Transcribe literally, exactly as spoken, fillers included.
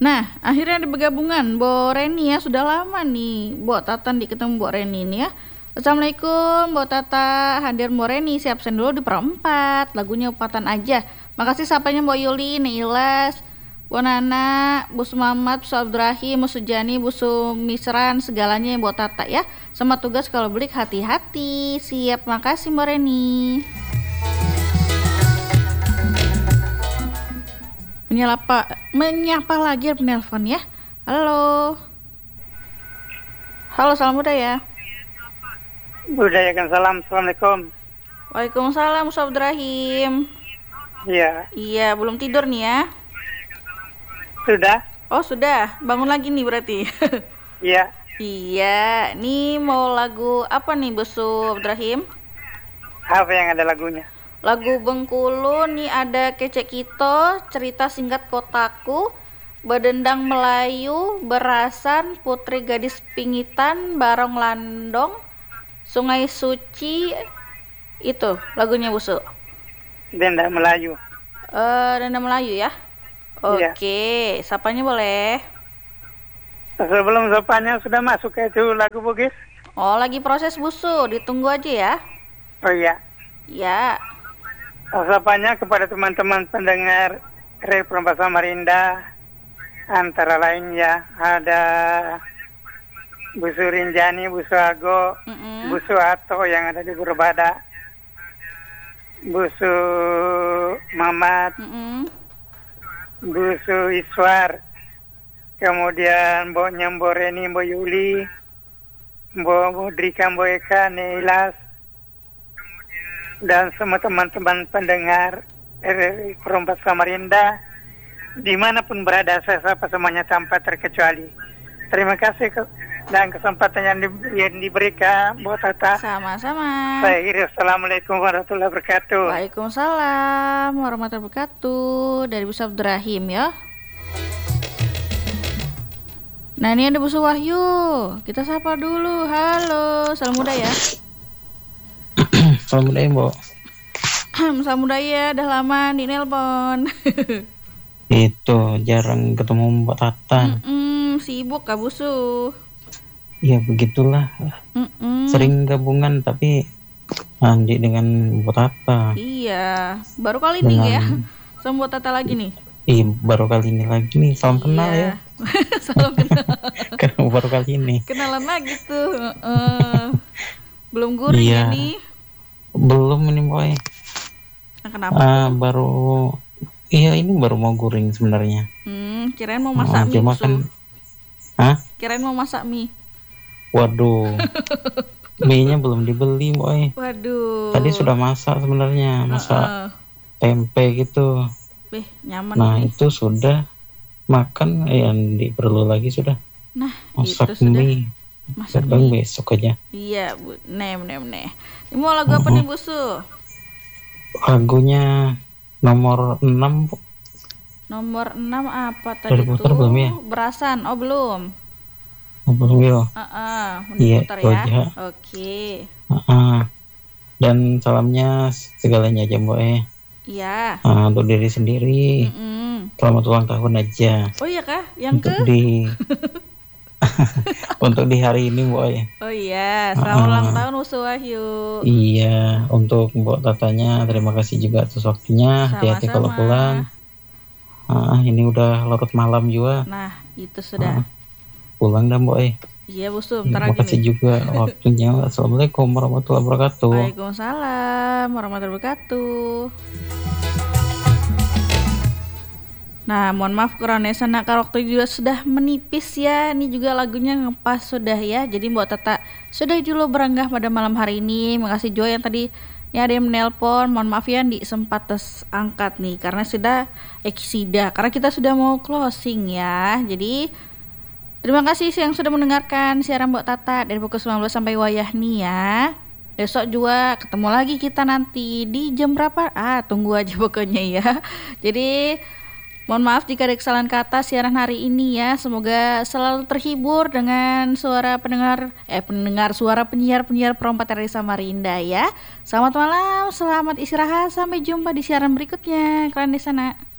Nah, akhirnya ada bergabungan Bo Reni ya, sudah lama nih Bo Tata di ketemu Bo Reni ini ya. Assalamualaikum Bo Tata, hadir Bo Reni, si absen dulu di perempat, lagunya upatan aja. Makasih sapanya Bo Yuli, Neilas, Bu Nana, Bu Sumamat, Bu Abdurrahim, Bu Sujani, Bu Sumisran, segalanya Bo Tata ya. Sama tugas kalau beli hati-hati. Siap, makasih Bo Reni. Menyapa, menyapa lagi penelpon ya. Halo. Halo, salam budaya. Budayakan salam. Assalamualaikum. Waalaikumsalam, Ustaz Abdurrahim. Iya. Iya, belum tidur nih ya? Sudah. Oh, sudah. Bangun lagi nih berarti. Iya. Iya, nih mau lagu apa nih, Bosu Abdurrahim? Apa yang ada lagunya? Lagu Bengkulu nih ada Kece Kito, Cerita Singkat Kotaku, Bedendang Melayu, Berasan, Putri Gadis Pingitan, Barong Landong, Sungai Suci, itu lagunya Busu. Denda Melayu. Uh, Denda Melayu ya? Oke, okay. Sapanya boleh. Sebelum sapanya sudah masuk ke itu lagu Bugis? Oh, lagi proses Busu, ditunggu aja ya. Oh iya. Ya. Sapanya kepada teman-teman pendengar Reforma Samarinda, antara lainnya ada Busu Rinjani, Busu Ago, mm-hmm. Busu Ato yang ada di Burbada, Busu Mamat, mm-hmm. Busu Iswar, kemudian Mbok Nyambo Reni, Mbok Yuli, Mbok Mudrika, Mbok Eka, Neilas, dan semua teman-teman pendengar R R I Perompak Samarinda dimanapun berada, saya sapa semuanya tanpa terkecuali. Terima kasih ke, dan kesempatan yang, di, yang diberikan buat Tata. Sama-sama. Saya kira Assalamualaikum warahmatullahi wabarakatuh. Waalaikumsalam warahmatullahi wabarakatuh. Dari Bu Abdurrahim ya. Nah, ini ada Bu Wahyu. Kita sapa dulu. Halo, salam muda ya. Salam budaya, Mbok. Salam budaya, udah lama di nelpon. Itu jarang ketemu Mbak Tata. Mm-mm, sibuk Kak Busu. Ya begitulah. Mm-mm. Sering gabungan tapi Andi dengan Mbak Tata. Iya, baru kali ini dengan... ya. Sama Mbak Tata lagi nih. Iya, baru kali ini lagi nih. Salam iya. Kenal ya. Salam kenal. Karena baru kali ini. Kenalan lagi tuh. Uh, belum guring iya. Ini. Belum ini boy. Nah, kenapa? Uh, baru iya ini baru mau guring sebenarnya. Hmm, kirain mau masak uh, mie. Cuma kan, hah? Kirain mau masak mie. Waduh. Mie-nya belum dibeli boy. Waduh. Tadi sudah masak sebenarnya, masak uh, uh. tempe gitu. Beh, nyaman. Nah ini. Itu sudah makan, yang perlu lagi sudah. Nah masak itu mie. Sudah. Masak Bang besok aja. Iya, Bu. Nem nem nem. Ini mau lagu apa uh-huh. nih, Busu? Lagunya nomor enam, Bu. Nomor enam apa tadi tuh? Belum ya? Berasan. Oh, belum. Oh, belum ya. Heeh, uh-uh. Iya, ya. Oke. Okay. Uh-uh. Dan salamnya segalanya aja, Mbak eh. Iya. Uh, untuk diri sendiri. Mm-mm. Selamat ulang tahun aja. Oh iya kah? Yang untuk ke? di untuk di hari ini boy. Oh iya, selamat uh, ulang tahun Usu Wahyu. Iya, untuk Mbok Tatanya terima kasih juga atas waktunya. Hati-hati kalau pulang. Uh, ini udah larut malam juga. Nah, itu sudah. Uh, pulang dah Mbok eh. Iya Busu, bentar lagi nih. Terima kasih juga waktunya. Assalamualaikum warahmatullahi wabarakatuh. Waalaikumsalam warahmatullahi wabarakatuh. Nah, mohon maaf karena sana waktu juga sudah menipis ya. Ini juga lagunya ngepas sudah ya. Jadi Mbak Tata sudah dulu beranggah pada malam hari ini. Makasih juga yang tadi ya ada yang menelpon. Mohon maaf ya di sempat tes angkat nih karena sudah eksida. Karena kita sudah mau closing ya. Jadi terima kasih yang sudah mendengarkan siaran Mbak Tata dari pukul sembilan belas sampai wayah nih ya. Besok juga ketemu lagi kita nanti di jam berapa? Ah, tunggu aja pokoknya ya. Jadi mohon maaf jika ada kesalahan kata siaran hari ini ya. Semoga selalu terhibur dengan suara pendengar eh pendengar suara penyiar-penyiar Perompak R R I Samarinda ya. Selamat malam, selamat istirahat, sampai jumpa di siaran berikutnya. Kalian di sana.